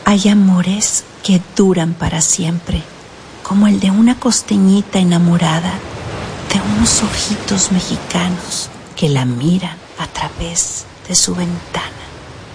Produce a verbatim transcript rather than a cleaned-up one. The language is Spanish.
Hay amores que duran para siempre, como el de una costeñita enamorada de unos ojitos mexicanos que la miran a través de su ventana.